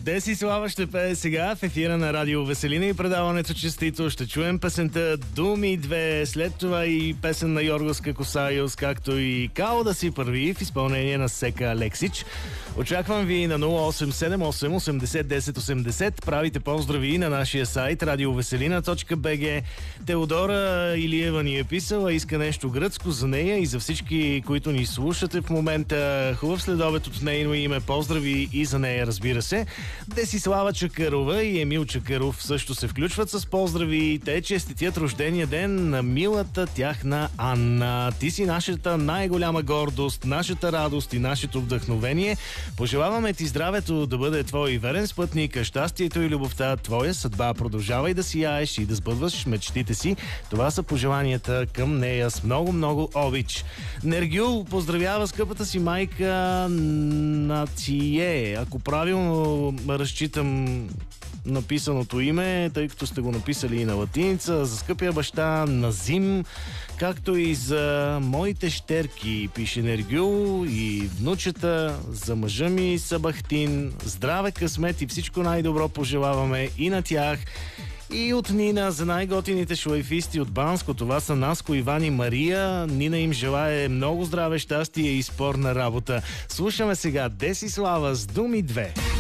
Деси Слава ще пее сега в ефира на Радио Веселина и предаването Честито. Ще чуем песента Думи 2, след това и песен на Йоргоска Косайос, както и Као да си първи в изпълнение на Сека Алексич. Очаквам ви на 0878 80 10 80. Правите поздрави на нашия сайт radioveselina.bg. Теодора Илиева ни е писала, иска нещо гръцко за нея и за всички, които ни слушате в момента. Хубав следобед от нейно име. Поздрави и за нея, разбира се. Десислава Чакърова и Емил Чакъров също се включват с поздрави. Те честитят рождения ден на милата тяхна Анна. Ти си нашата най-голяма гордост, нашата радост и нашето вдъхновение. Пожелаваме ти здравето да бъде твой верен спътник, щастието и любовта твоя съдба. Продължавай да сияеш и да сбъдваш мечтите си. Това са пожеланията към нея с много обич. Нергюл поздравява скъпата си майка Нацие. Ако правилно разчитам написаното име, тъй като сте го написали и на латиница, за скъпия баща Назим, както и за моите щерки, пише Нергюл, и внучета, за мъжа ми Сабахтин. Здраве, късмет и всичко най-добро пожелаваме и на тях. И от Нина за най-готините шлайфисти от Банско. Това са Наско, Иван и Мария. Нина им желае много здраве, щастие и спорна работа. Слушаме сега Десислава с Думи 2.